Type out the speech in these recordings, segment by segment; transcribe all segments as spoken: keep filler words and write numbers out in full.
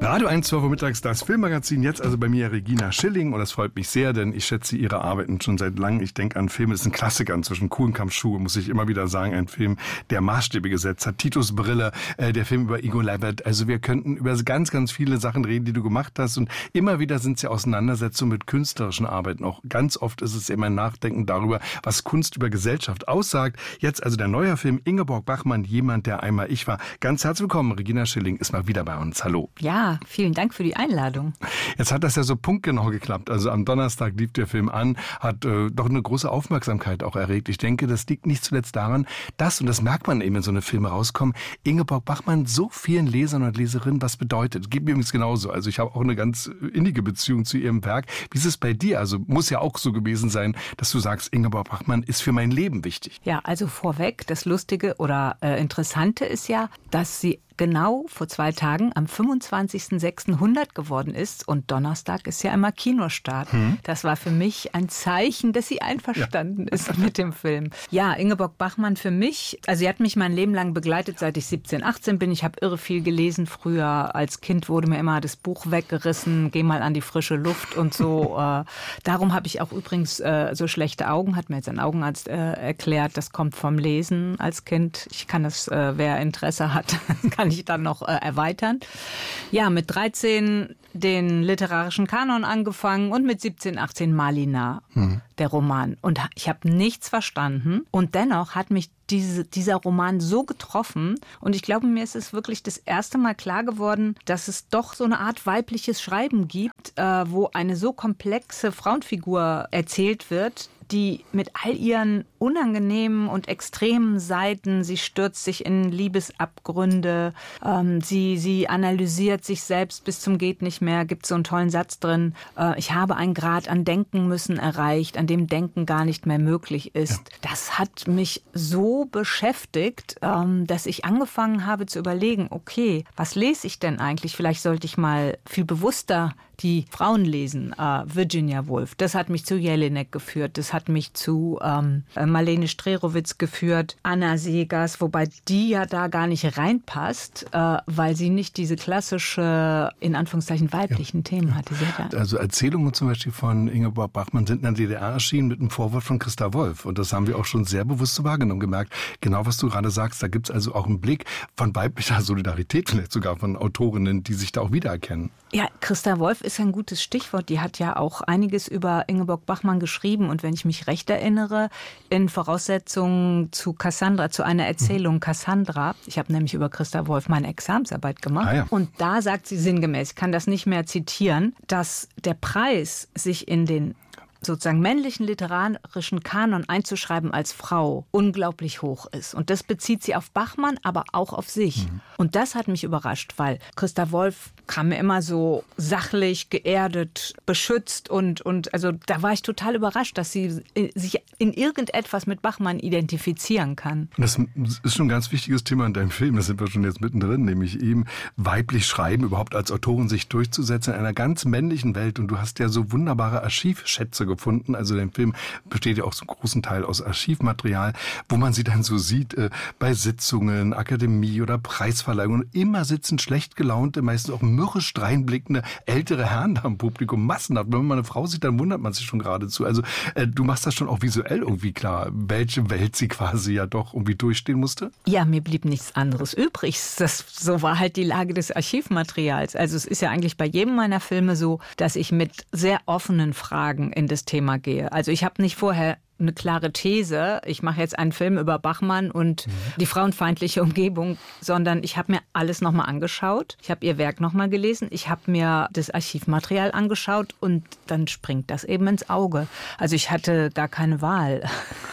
Radio eins, zwölf Uhr mittags, das Filmmagazin. Jetzt also bei mir Regina Schilling. Und das freut mich sehr, denn ich schätze ihre Arbeiten schon seit langem. Ich denke an Filme, das ist ein Klassiker inzwischen. Kuhlenkampfschuhe, muss ich immer wieder sagen. Ein Film, der Maßstäbe gesetzt hat. Titus Brille, äh, der Film über Igo Leibert. Also wir könnten über ganz, ganz viele Sachen reden, die du gemacht hast. Und immer wieder sind es ja Auseinandersetzungen mit künstlerischen Arbeiten. Auch ganz oft ist es immer ein Nachdenken darüber, was Kunst über Gesellschaft aussagt. Jetzt also der neue Film Ingeborg Bachmann, jemand, der einmal ich war. Ganz herzlich willkommen. Regina Schilling ist mal wieder bei uns. Hallo. Ja, vielen Dank für die Einladung. Jetzt hat das ja so punktgenau geklappt. Also am Donnerstag lief der Film an, hat äh, doch eine große Aufmerksamkeit auch erregt. Ich denke, das liegt nicht zuletzt daran, dass, und das merkt man eben, wenn so eine Filme rauskommen, Ingeborg Bachmann so vielen Lesern und Leserinnen was bedeutet. Geht mir übrigens genauso. Also ich habe auch eine ganz innige Beziehung zu ihrem Werk. Wie ist es bei dir? Also muss ja auch so gewesen sein, dass du sagst, Ingeborg Bachmann ist für mein Leben wichtig. Ja, also vorweg, das Lustige oder äh, Interessante ist ja, dass sie genau vor zwei Tagen am fünfundzwanzigsten sechsten hundert geworden ist und Donnerstag ist ja immer Kinostart. Hm. Das war für mich ein Zeichen, dass sie einverstanden ja. ist mit dem Film. Ja, Ingeborg Bachmann für mich, also sie hat mich mein Leben lang begleitet, seit ich siebzehn, achtzehn bin. Ich habe irre viel gelesen früher. Als Kind wurde mir immer das Buch weggerissen, geh mal an die frische Luft und so. äh, darum habe ich auch übrigens äh, so schlechte Augen, hat mir jetzt ein Augenarzt äh, erklärt. Das kommt vom Lesen als Kind. Ich kann das, äh, wer Interesse hat, kann ich dann noch äh, erweitern. Ja, mit dreizehn den literarischen Kanon angefangen und mit siebzehn, achtzehn Malina, hm. der Roman. Und ich habe nichts verstanden. Und dennoch hat mich diese, dieser Roman so getroffen. Und ich glaube, mir ist es wirklich das erste Mal klar geworden, dass es doch so eine Art weibliches Schreiben gibt, äh, wo eine so komplexe Frauenfigur erzählt wird, die mit all ihren unangenehmen und extremen Seiten, sie stürzt sich in Liebesabgründe, ähm, sie, sie analysiert sich selbst bis zum geht nicht mehr, gibt so einen tollen Satz drin, äh, ich habe einen Grad an Denken müssen erreicht, an dem Denken gar nicht mehr möglich ist. Ja. Das hat mich so beschäftigt, ähm, dass ich angefangen habe zu überlegen, okay, was lese ich denn eigentlich? Vielleicht sollte ich mal viel bewusster die Frauen lesen. Äh, Virginia Woolf, das hat mich zu Jelinek geführt, das hat mich zu ähm, Marlene Strerowitz geführt, Anna Segers, wobei die ja da gar nicht reinpasst, äh, weil sie nicht diese klassische, in Anführungszeichen, weiblichen ja. Themen hatte. Sie hatte also Erzählungen zum Beispiel von Ingeborg Bachmann sind in der D D R erschienen mit einem Vorwort von Christa Wolf. Und das haben wir auch schon sehr bewusst so wahrgenommen, gemerkt. Genau, was du gerade sagst, da gibt es also auch einen Blick von weiblicher Solidarität, vielleicht sogar von Autorinnen, die sich da auch wiedererkennen. Ja, Christa Wolf ist ein gutes Stichwort. Die hat ja auch einiges über Ingeborg Bachmann geschrieben. Und wenn ich mich recht erinnere, in Voraussetzungen zu Cassandra, zu einer Erzählung Cassandra, ich habe nämlich über Christa Wolf meine Examensarbeit gemacht. Ah ja. Und da sagt sie sinngemäß, ich kann das nicht mehr zitieren, dass der Preis, sich in den sozusagen männlichen literarischen Kanon einzuschreiben als Frau, unglaublich hoch ist. Und das bezieht sie auf Bachmann, aber auch auf sich. Mhm. Und das hat mich überrascht, weil Christa Wolf kam mir immer so sachlich, geerdet, beschützt und, und also da war ich total überrascht, dass sie sich in irgendetwas mit Bachmann identifizieren kann. Das ist schon ein ganz wichtiges Thema in deinem Film, da sind wir schon jetzt mittendrin, nämlich eben weiblich schreiben, überhaupt als Autorin sich durchzusetzen in einer ganz männlichen Welt. Und du hast ja so wunderbare Archivschätze gefunden. Also der Film besteht ja auch so einen großen Teil aus Archivmaterial, wo man sie dann so sieht äh, bei Sitzungen, Akademie oder Preisverleihungen. Immer sitzen schlecht gelaunte, meistens auch mürrisch dreinblickende ältere Herren da im Publikum, massenhaft. Wenn man eine Frau sieht, dann wundert man sich schon geradezu. Also äh, du machst das schon auch visuell irgendwie klar, welche Welt sie quasi ja doch irgendwie durchstehen musste? Ja, mir blieb nichts anderes übrig. Das, so war halt die Lage des Archivmaterials. Also es ist ja eigentlich bei jedem meiner Filme so, dass ich mit sehr offenen Fragen in das Thema gehe. Also ich habe nicht vorher eine klare These, ich mache jetzt einen Film über Bachmann und mhm. die frauenfeindliche Umgebung, sondern ich habe mir alles nochmal angeschaut. Ich habe ihr Werk nochmal gelesen. Ich habe mir das Archivmaterial angeschaut und dann springt das eben ins Auge. Also ich hatte gar keine Wahl.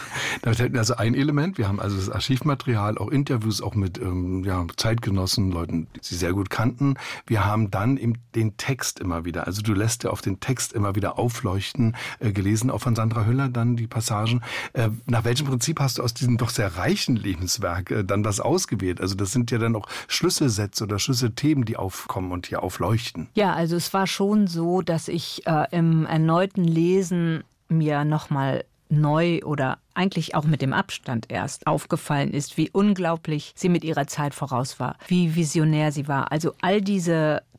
Also ein Element, wir haben also das Archivmaterial, auch Interviews, auch mit ähm, ja, Zeitgenossen, Leuten, die sie sehr gut kannten. Wir haben dann eben den Text immer wieder, also du lässt ja auf den Text immer wieder aufleuchten, äh, gelesen, auch von Sandra Hüller, dann die Passagen. Äh, nach welchem Prinzip hast du aus diesem doch sehr reichen Lebenswerk äh, dann was ausgewählt? Also das sind ja dann auch Schlüsselsätze oder Schlüsselthemen, die aufkommen und hier aufleuchten. Ja, also es war schon so, dass ich äh, im erneuten Lesen mir nochmal neu oder eigentlich auch mit dem Abstand erst aufgefallen ist, wie unglaublich sie mit ihrer Zeit voraus war, wie visionär sie war. Also all diese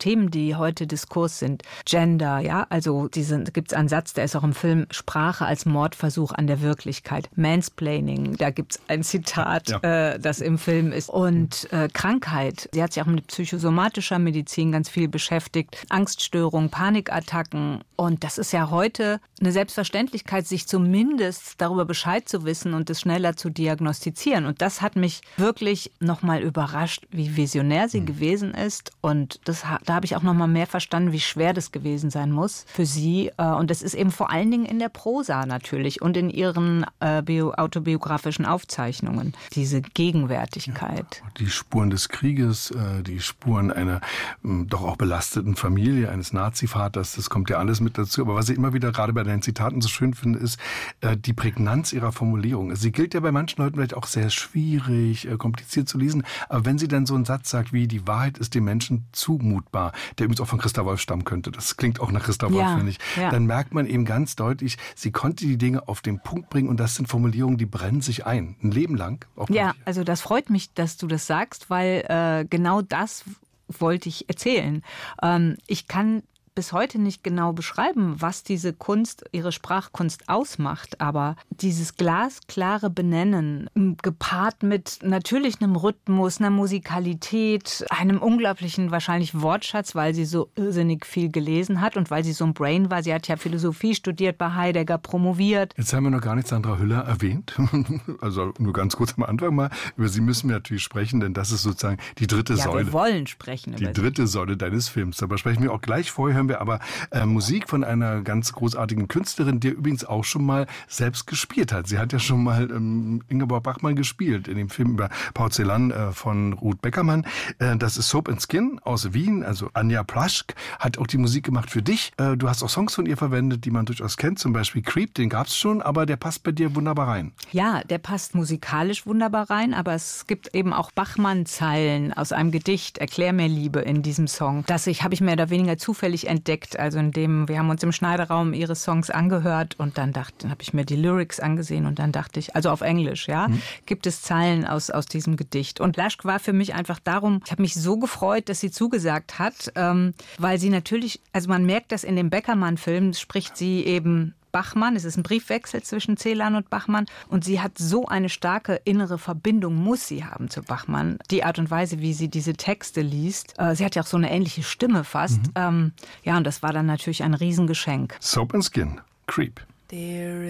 Themen, die heute Diskurs sind. Gender, ja, also diese, gibt es einen Satz, der ist auch im Film, Sprache als Mordversuch an der Wirklichkeit. Mansplaining, da gibt es ein Zitat, ja. äh, das im Film ist. Und äh, Krankheit, sie hat sich auch mit psychosomatischer Medizin ganz viel beschäftigt. Angststörungen, Panikattacken. Und das ist ja heute eine Selbstverständlichkeit, sich zumindest darüber Bescheid zu wissen und es schneller zu diagnostizieren. Und das hat mich wirklich nochmal überrascht, wie visionär sie mhm. gewesen ist. Und das, da habe ich auch nochmal mehr verstanden, wie schwer das gewesen sein muss für sie. Und das ist eben vor allen Dingen in der Prosa natürlich und in ihren äh, bio, autobiografischen Aufzeichnungen. Diese Gegenwärtigkeit. Ja, die Spuren des Krieges, äh, die Spuren einer äh, doch auch belasteten Familie, eines Nazi-Vaters, das kommt ja alles mit dazu. Aber was ich immer wieder gerade bei deinen Zitaten so schön finde, ist äh, die Prägnanz ihrer Formulierung. Sie gilt ja bei manchen Leuten vielleicht auch sehr schwierig, äh, kompliziert zu lesen. Aber wenn sie dann so einen Satz sagt wie, die Wahrheit ist dem Menschen zumutbar, der übrigens auch von Christa Wolf stammen könnte, das klingt auch nach Christa Wolf, ja, finde ich, ja. dann merkt man eben ganz deutlich, sie konnte die Dinge auf den Punkt bringen und das sind Formulierungen, die brennen sich ein. Ein Leben lang. Ja, also das freut mich, dass du das sagst, weil äh, genau das wollte ich erzählen. Ähm, ich kann bis heute nicht genau beschreiben, was diese Kunst, ihre Sprachkunst ausmacht, aber dieses glasklare Benennen, gepaart mit natürlich einem Rhythmus, einer Musikalität, einem unglaublichen wahrscheinlich Wortschatz, weil sie so irrsinnig viel gelesen hat und weil sie so ein Brain war. Sie hat ja Philosophie studiert, bei Heidegger promoviert. Jetzt haben wir noch gar nicht Sandra Hüller erwähnt, also nur ganz kurz am Anfang mal. Über sie müssen wir natürlich sprechen, denn das ist sozusagen die dritte ja, Säule. Wir wollen sprechen. Die dritte Säule deines Films. Darüber sprechen wir auch gleich. Vorher hören wir aber äh, Musik von einer ganz großartigen Künstlerin, die übrigens auch schon mal selbst gespielt hat. Sie hat ja schon mal ähm, Ingeborg Bachmann gespielt in dem Film über Porzellan äh, von Ruth Beckermann. Äh, das ist Soap and Skin aus Wien, also Anja Plaschk hat auch die Musik gemacht für dich. Äh, du hast auch Songs von ihr verwendet, die man durchaus kennt, zum Beispiel Creep, den gab's schon, aber der passt bei dir wunderbar rein. Ja, der passt musikalisch wunderbar rein, aber es gibt eben auch Bachmann-Zeilen aus einem Gedicht, Erklär mir Liebe, in diesem Song. Das ich, habe ich mehr oder weniger zufällig entdeckt. Also in dem, wir haben uns im Schneiderraum ihre Songs angehört und dann dachte, dann habe ich mir die Lyrics angesehen und dann dachte ich, also auf Englisch, ja, mhm. gibt es Zeilen aus, aus diesem Gedicht. Und Plaschk war für mich einfach darum, ich habe mich so gefreut, dass sie zugesagt hat, ähm, weil sie natürlich, also man merkt das in dem Beckermann-Film, spricht sie eben Bachmann, es ist ein Briefwechsel zwischen Celan und Bachmann und sie hat so eine starke innere Verbindung, muss sie haben zu Bachmann. Die Art und Weise, wie sie diese Texte liest, äh, sie hat ja auch so eine ähnliche Stimme fast. Mhm. Ähm, ja, und das war dann natürlich ein Riesengeschenk. Soap and Skin, Creep. There